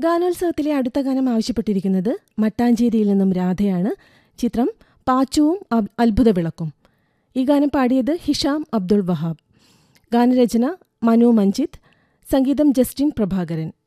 ഗാനോത്സവത്തിലെ അടുത്ത ഗാനം ആവശ്യപ്പെട്ടിരിക്കുന്നത് മട്ടാഞ്ചേരിയിൽ നിന്നും രാധയാണ്. ചിത്രം പാച്ചുവും അത്ഭുത വിളക്കും. ഈ ഗാനം പാടിയത് ഹിഷാം അബ്ദുൾ വഹാബ്. ഗാനരചന മനു മഞ്ജിത്ത്. സംഗീതം ജസ്റ്റിൻ പ്രഭാകരൻ.